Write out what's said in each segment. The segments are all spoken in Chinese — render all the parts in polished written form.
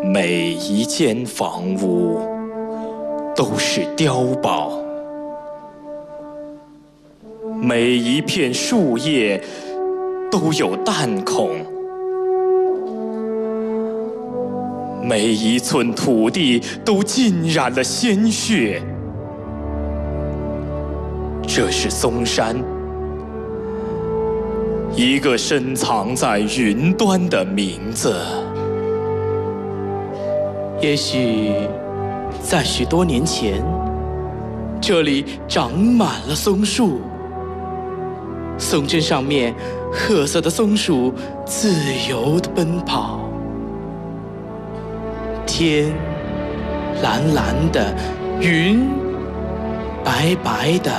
每一间房屋都是碉堡，每一片树叶都有弹孔，每一寸土地都浸染了鲜血。这是嵩山，一个深藏在云端的名字。 也许在许多年前，这里长满了松树，松针上面褐色的松鼠自由地奔跑，天蓝蓝的，云白白的，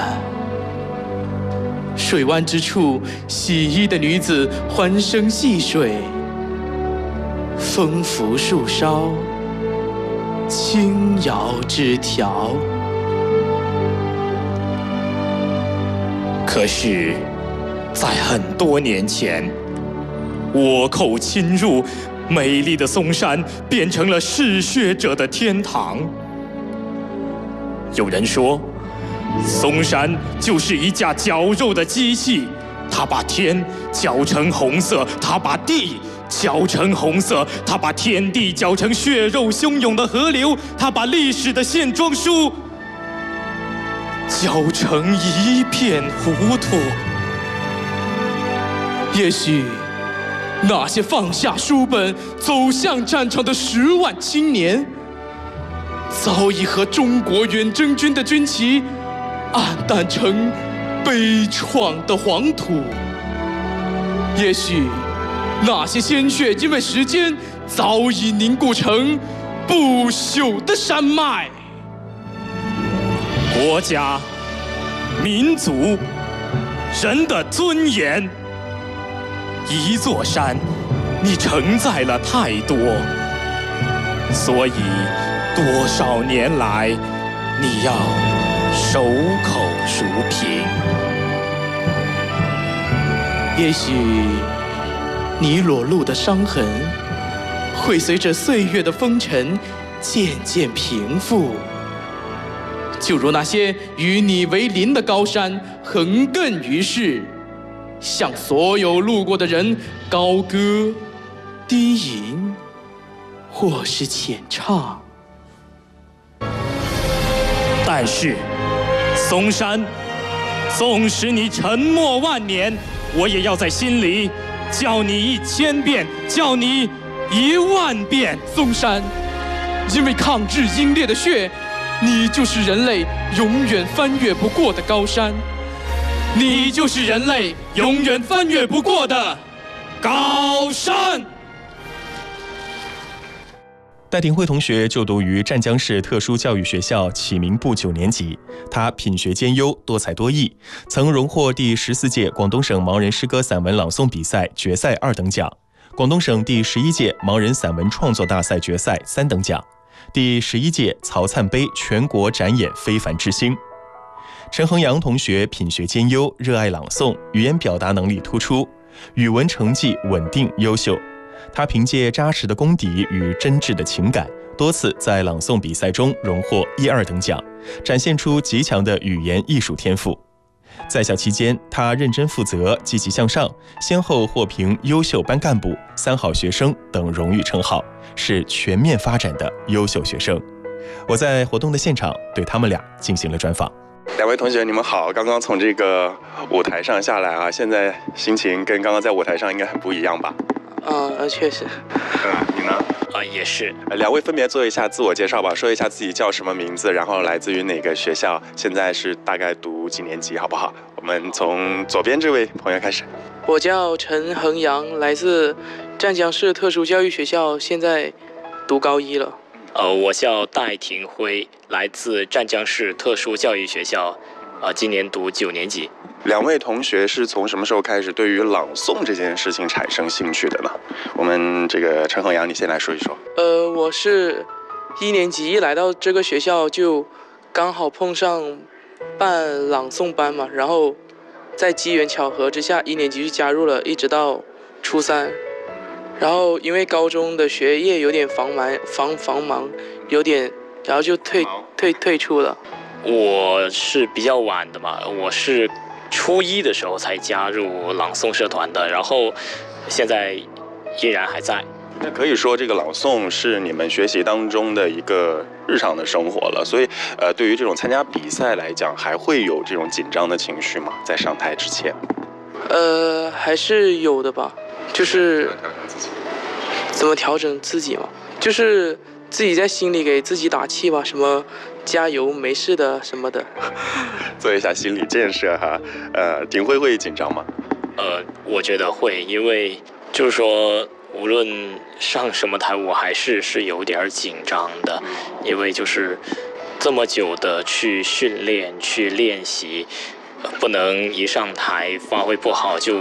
水湾之处洗衣的女子欢声戏水，风拂树梢，轻摇枝条。 可是，在很多年前，倭寇侵入，美丽的嵩山变成了嗜血者的天堂。有人说，嵩山就是一架绞肉的机器，它把天绞成红色，它把地绞成红色，它把天地绞成血肉汹涌的河流，它把历史的线装书绞成一片糊涂。 也许，那些放下书本走向战场的10万青年，早已和中国远征军的军旗黯淡成悲怆的黄土。也许，那些鲜血因为时间早已凝固成不朽的山脉。 国家、民族、人的尊严，一座山，你承载了太多，所以多少年来，你要守口如瓶。 也许，你裸露的伤痕会随着岁月的风尘渐渐平复，就如那些与你为邻的高山横亘于世，向所有路过的人高歌、低吟，或是浅唱。 但是，嵩山，纵使你沉默万年，我也要在心里叫你1000遍，叫你10000遍。 嵩山，因为抗日英烈的血，你就是人类永远翻越不过的高山，你就是人类永远翻越不过的高山。 戴廷慧同学就读于湛江市特殊教育学校启明部9年级，他品学兼优，多才多艺，曾荣获第14届广东省盲人诗歌散文朗诵比赛决赛2等奖，广东省第11届盲人散文创作大赛决赛3等奖，第11届曹灿杯全国展演非凡之星。陈恒阳同学品学兼优，热爱朗诵，语言表达能力突出，语文成绩稳定优秀。他凭借扎实的功底与真挚的情感，多次在朗诵比赛中荣获1、2等奖，展现出极强的语言艺术天赋。在校期间，他认真负责，积极向上，先后获评优秀班干部、3好学生等荣誉称号，是全面发展的优秀学生。我在活动的现场对他们俩进行了专访。 2位同学，你们好！刚刚从这个舞台上下来啊，现在心情跟刚刚在舞台上应该很不一样吧？ 确实。 你呢？ 也是。 2位分别做一下自我介绍吧，说一下自己叫什么名字，然后来自于哪个学校，现在是大概读几年级，好不好？我们从左边这位朋友开始。 我叫陈恒阳，来自湛江市特殊教育学校，现在读高1了。 我叫戴廷辉，来自湛江市特殊教育学校，今年读9年级。 2位同学是从什么时候开始对于朗诵这件事情产生兴趣的呢？我们这个陈恒阳，你先来说一说。 我是1年级一来到这个学校就刚好碰上办朗诵班嘛，然后在机缘巧合之下，1年级就加入了，一直到初3。 然后因为高中的学业有点繁忙，有点，然后就退出了。 我是比较晚的嘛，我是初一的时候才加入朗诵社团的，然后现在依然还在。 那可以说这个朗诵是你们学习当中的一个日常的生活了，所以对于这种参加比赛来讲，还会有这种紧张的情绪吗？在上台之前？ 还是有的吧，就是怎么调整自己嘛，就是自己在心里给自己打气吧，什么加油没事的什么的。 做一下心理建设哈。廷辉会紧张吗？ 我觉得会，因为就是说无论上什么台，我还是有点紧张的，因为就是这么久的去训练、去练习，不能一上台发挥不好就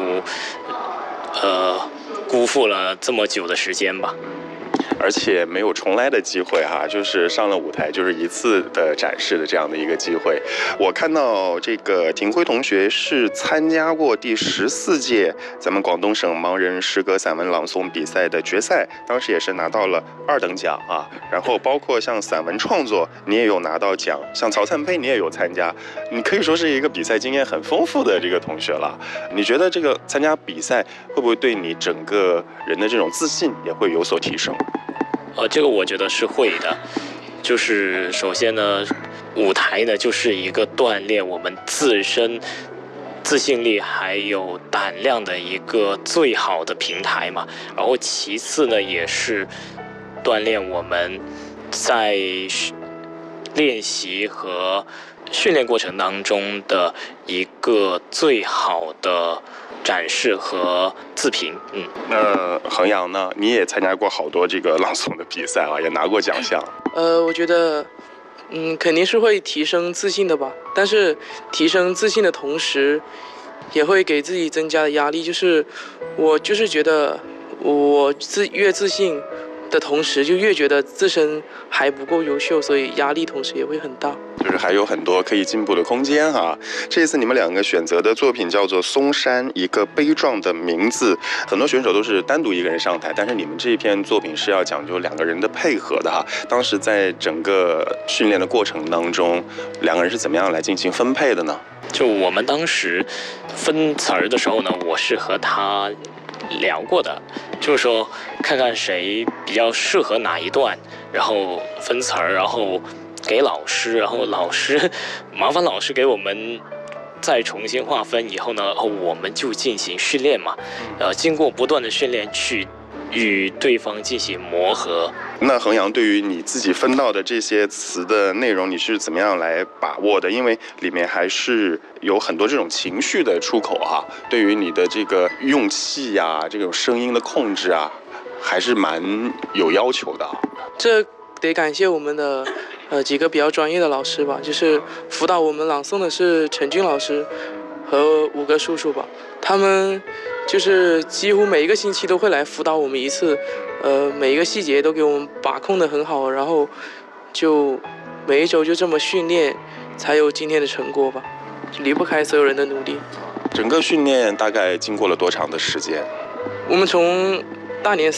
辜负了这么久的时间吧。 而且没有重来的机会哈，就是上了舞台就是一次的展示的这样的一个机会。我看到这个廷辉同学是参加过第14届咱们广东省盲人诗歌散文朗诵比赛的决赛，当时也是拿到了2等奖啊。然后包括像散文创作你也有拿到奖，像曹灿佩你也有参加，你可以说是一个比赛经验很丰富的这个同学了。你觉得这个参加比赛会不会对你整个人的这种自信也会有所提升？ 这个我觉得是会的，就是首先呢，舞台呢就是一个锻炼我们自身自信力还有胆量的一个最好的平台嘛。然后其次呢，也是锻炼我们在练习和训练过程当中的一个最好的展示和自评。 那衡阳呢？你也参加过好多这个朗诵的比赛啊，也拿过奖项。 我觉得，肯定是会提升自信的吧。但是提升自信的同时，也会给自己增加的压力。就是我就是觉得，我越自信的同时，就越觉得自身还不够优秀，所以压力同时也会很大。 就是还有很多可以进步的空间哈。这次你们两个选择的作品叫做《松山一个悲壮的名字》，很多选手都是单独一个人上台，但是你们这篇作品是要讲究2个人的配合的哈。当时在整个训练的过程当中，2个人是怎么样来进行分配的呢？ 就我们当时分词儿的时候呢，我是和他聊过的，就是说看看谁比较适合哪一段，然后分词儿，然后给老师，然后麻烦老师给我们再重新划分以后呢，我们就进行训练嘛，经过不断的训练去与对方进行磨合。 那衡阳，对于你自己分到的这些词的内容，你是怎么样来把握的？因为里面还是有很多这种情绪的出口啊，对于你的这个用气呀、这种声音的控制啊，还是蛮有要求的。 这得感谢我们的几个比较专业的老师吧，就是辅导我们朗诵的是陈军老师和5个叔叔吧，他们就是几乎每一个星期都会来辅导我们一次，每一个细节都给我们把控得很好，然后就每一周就这么训练，才有今天的成果吧，就离不开所有人的努力。 整个训练大概经过了多长的时间？ 我们从大年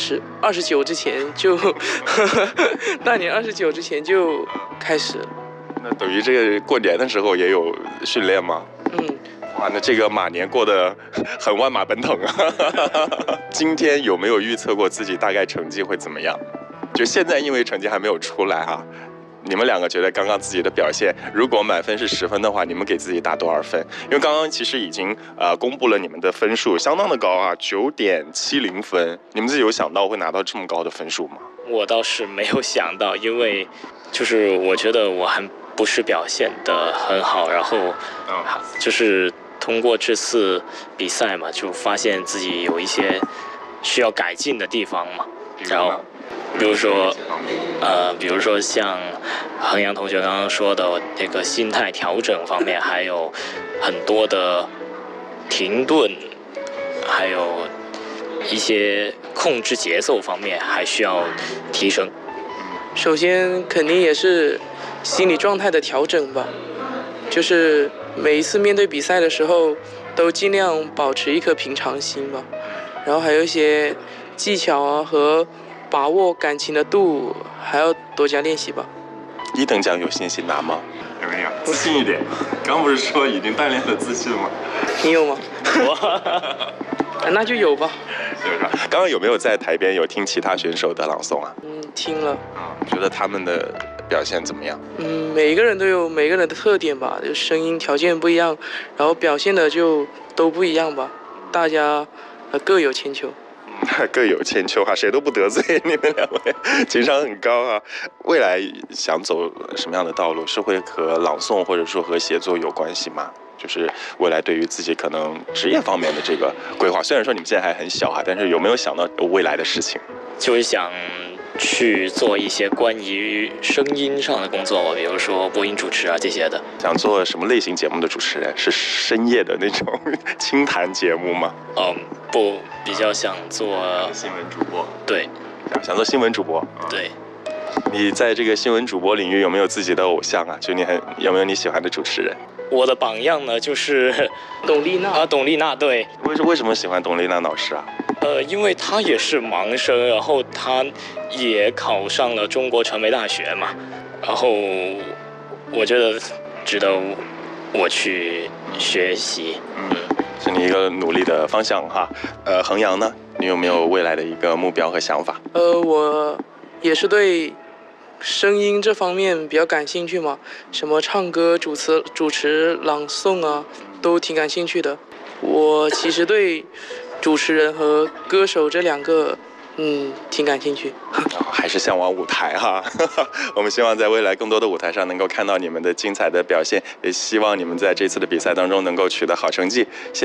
29之前就大年29之前就开始了。 那等于这个过年的时候也有训练吗？哇，那这个马年过得很万马奔腾啊！今天有没有预测过自己大概成绩会怎么样？就现在，因为成绩还没有出来哈，你们2个觉得刚刚自己的表现，如果满分是10分的话，你们给自己打多少分？因为刚刚其实已经公布了你们的分数，相当的高啊，9.70分。你们自己有想到会拿到这么高的分数吗？ 我倒是没有想到，因为就是我觉得我还不是表现得很好，然后就是通过这次比赛嘛，就发现自己有一些需要改进的地方嘛。然后比如说像衡阳同学刚刚说的那个心态调整方面，还有很多的停顿，还有一些控制节奏方面还需要提升。 首先肯定也是心理状态的调整吧，就是每一次面对比赛的时候都尽量保持一颗平常心吧，然后还有一些技巧啊和把握感情的度还要多加练习吧。 1等奖有信心拿吗？有没有？自信一点。刚不是说已经锻炼了自信吗？ 你有吗？那就有吧。 是不是？刚刚有没有在台边有听其他选手的朗诵啊？ 听了。 觉得他们的表现怎么样？ 每个人都有每个人的特点吧，就声音条件不一样，然后表现的就都不一样吧。大家各有千秋。 各有千秋哈，谁都不得罪你们2位，情商很高啊。未来想走什么样的道路？是会和朗诵或者说和写作有关系吗？就是未来对于自己可能职业方面的这个规划，虽然说你们现在还很小啊，但是有没有想到未来的事情？ 就是想去做一些关于声音上的工作吧，比如说播音主持啊这些的。 想做什么类型节目的主持人？是深夜的那种清谈节目吗？ 不，比较想做新闻主播。 对， 想做新闻主播。 对。 你在这个新闻主播领域有没有自己的偶像啊？就有没有你喜欢的主持人？ 我的榜样呢，就是董丽娜啊，董丽娜。对。 为什么喜欢董丽娜老师啊？ 因为她也是盲生，然后她也考上了中国传媒大学嘛，然后我觉得值得我去学习。 是你一个努力的方向哈。衡阳呢？你有没有未来的一个目标和想法？ 我也是对声音这方面比较感兴趣嘛，什么唱歌、主持、朗诵啊，都挺感兴趣的。我其实对主持人和歌手这2个，挺感兴趣。 还是向往舞台哈。我们希望在未来更多的舞台上能够看到你们的精彩的表现，也希望你们在这次的比赛当中能够取得好成绩。